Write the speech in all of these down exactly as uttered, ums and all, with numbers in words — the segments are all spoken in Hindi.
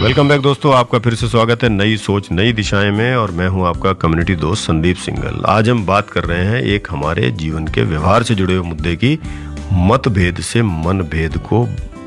वेलकम बैक दोस्तों, आपका फिर से स्वागत है नई सोच नई दिशाएं में। और मैं हूं आपका कम्युनिटी दोस्त संदीप सिंगल। आज हम बात कर रहे हैं एक हमारे जीवन के व्यवहार से जुड़े हुए मुद्दे की, मतभेद से मनभेद को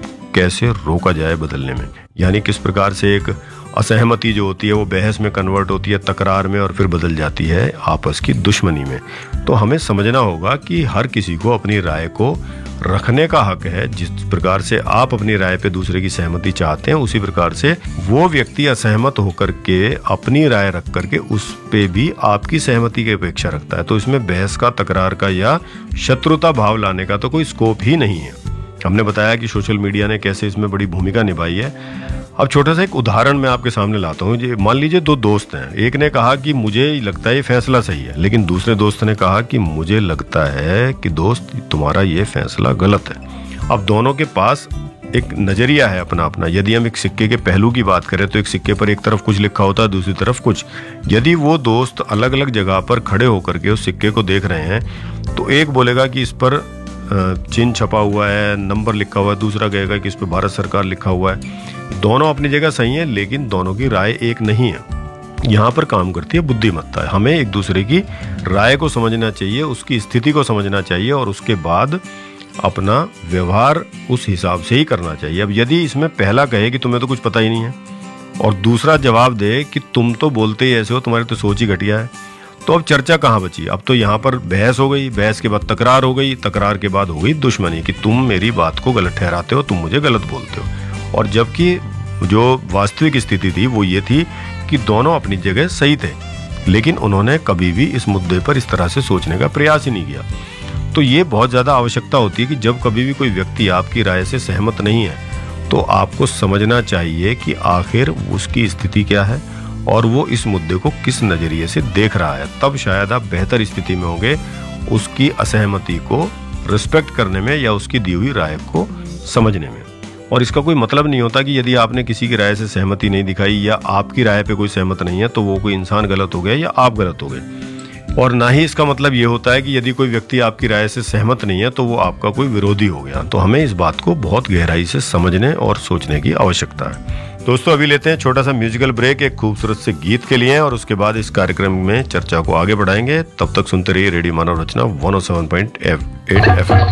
कैसे रोका जाए बदलने में। यानी किस प्रकार से एक असहमति जो होती है वो बहस में कन्वर्ट होती है, तकरार में, और फिर बदल जाती है आपस की दुश्मनी में। तो हमें समझना होगा कि हर किसी को अपनी राय को रखने का हक है। जिस प्रकार से आप अपनी राय पे दूसरे की सहमति चाहते हैं, उसी प्रकार से वो व्यक्ति असहमत होकर के अपनी राय रख करके उस पे भी आपकी सहमति की अपेक्षा रखता है। तो इसमें बहस का, तकरार का या शत्रुता भाव लाने का तो कोई स्कोप ही नहीं है। हमने बताया कि सोशल मीडिया ने कैसे इसमें बड़ी भूमिका निभाई है। अब छोटा सा एक उदाहरण मैं आपके सामने लाता हूँ। मान लीजिए दो दोस्त हैं, एक ने कहा कि मुझे लगता है ये फैसला सही है, लेकिन दूसरे दोस्त ने कहा कि मुझे लगता है कि दोस्त तुम्हारा ये फैसला गलत है। अब दोनों के पास एक नजरिया है अपना अपना। यदि हम एक सिक्के के पहलू की बात करें तो एक सिक्के पर एक तरफ कुछ लिखा होता है, दूसरी तरफ कुछ। यदि वो दोस्त अलग अलग जगह पर खड़े होकर के उस सिक्के को देख रहे हैं तो एक बोलेगा कि इस पर चिन्ह छपा हुआ है, नंबर लिखा हुआ है, दूसरा कहेगा कि इस पर भारत सरकार लिखा हुआ है। दोनों अपनी जगह सही हैं, लेकिन दोनों की राय एक नहीं है। यहाँ पर काम करती है बुद्धिमत्ता। हमें एक दूसरे की राय को समझना चाहिए, उसकी स्थिति को समझना चाहिए और उसके बाद अपना व्यवहार उस हिसाब से ही करना चाहिए। अब यदि इसमें पहला कहे कि तुम्हें तो कुछ पता ही नहीं है और दूसरा जवाब दे कि तुम तो बोलते ही ऐसे हो, तुम्हारी तो सोच ही घटिया है, तो अब चर्चा कहाँ बची। अब तो यहाँ पर बहस हो गई, बहस के बाद तकरार हो गई, तकरार के बाद हो गई दुश्मनी कि तुम मेरी बात को गलत ठहराते हो, तुम मुझे गलत बोलते हो। और जबकि जो वास्तविक स्थिति थी वो ये थी कि दोनों अपनी जगह सही थे, लेकिन उन्होंने कभी भी इस मुद्दे पर इस तरह से सोचने का प्रयास ही नहीं किया। तो ये बहुत ज़्यादा आवश्यकता होती है कि जब कभी भी कोई व्यक्ति आपकी राय से सहमत नहीं है तो आपको समझना चाहिए कि आखिर उसकी स्थिति क्या है और वो इस मुद्दे को किस नज़रिए से देख रहा है। तब शायद आप बेहतर स्थिति में होंगे उसकी असहमति को रिस्पेक्ट करने में या उसकी दी हुई राय को समझने में। और इसका कोई मतलब नहीं होता कि यदि आपने किसी की राय से सहमति नहीं दिखाई या आपकी राय पे कोई सहमत नहीं है तो वो कोई इंसान गलत हो गया या आप गलत हो गए। और ना ही इसका मतलब ये होता है कि यदि कोई व्यक्ति आपकी राय से सहमत नहीं है तो वो आपका कोई विरोधी हो गया। तो हमें इस बात को बहुत गहराई से समझने और सोचने की आवश्यकता है। दोस्तों, अभी लेते हैं छोटा सा म्यूजिकल ब्रेक एक खूबसूरत से गीत के लिए और उसके बाद इस कार्यक्रम में चर्चा को आगे बढ़ाएंगे। तब तक सुनते रहिए रेडियो मानव रचना one O seven point eight F M.